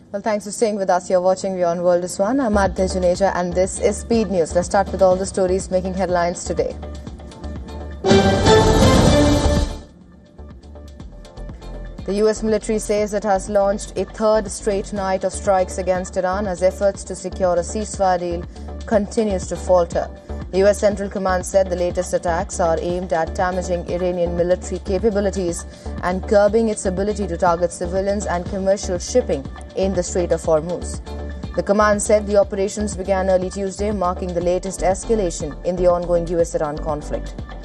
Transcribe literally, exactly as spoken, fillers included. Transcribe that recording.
Well, thanks for staying with us. You're watching Beyond World is One. I'm Aditya Juneja and this is Speed News. Let's start with all the stories making headlines today. The U S military says it has launched a third straight night of strikes against Iran as efforts to secure a ceasefire deal continues to falter. The U S Central Command said the latest attacks are aimed at damaging Iranian military capabilities and curbing its ability to target civilians and commercial shipping in the Strait of Hormuz. The command said the operations began early Tuesday, marking the latest escalation in the ongoing U S Iran conflict.